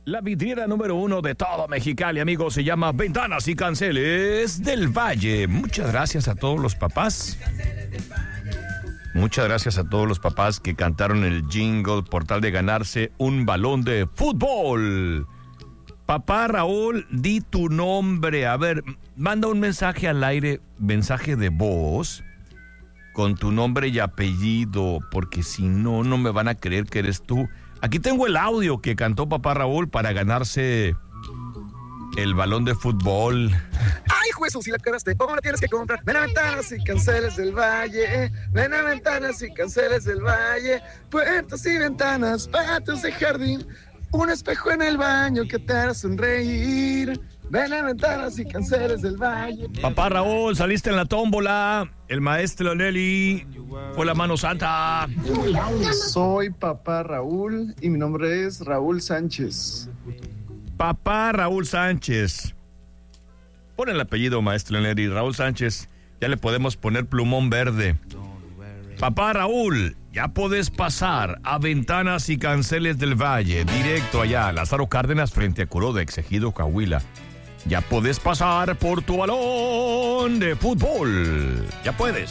La vidriera número 1 de todo Mexicali, amigos, se llama Ventanas y Canceles del Valle. Muchas gracias a todos los papás. Muchas gracias a todos los papás que cantaron el jingle por tal de ganarse un balón de fútbol. Papá Raúl, di tu nombre. A ver, manda un mensaje al aire, mensaje de voz, con tu nombre y apellido, porque si no, no me van a creer que eres tú. Aquí tengo el audio que cantó Papá Raúl para ganarse el balón de fútbol. ¡Ay, juez, si la cagaste! ¿Cómo la tienes que comprar? Ven a Ventanas y Canceles del Valle. Ven a Ventanas y Canceles del Valle. Puertas y ventanas, patios de jardín. Un espejo en el baño que te hará sonreír. Ven a Ventanas y Canceles del Valle. Papá Raúl, saliste en la tómbola. El maestro Nelly fue la mano santa. Soy Papá Raúl y mi nombre es Raúl Sánchez. Papá Raúl Sánchez. Pon el apellido, maestro Nelly. Raúl Sánchez. Ya le podemos poner plumón verde. Papá Raúl, ya podés pasar a Ventanas y Canceles del Valle, directo allá a Lázaro Cárdenas frente a Curodex, Ejido Coahuila. Ya podés pasar por tu balón de fútbol. Ya puedes.